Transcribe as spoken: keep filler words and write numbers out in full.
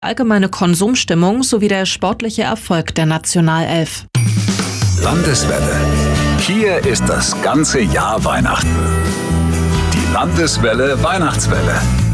allgemeine Konsumstimmung sowie der sportliche Erfolg der Nationalelf. Landeswelle. Hier ist das ganze Jahr Weihnachten. Die Landeswelle Weihnachtswelle.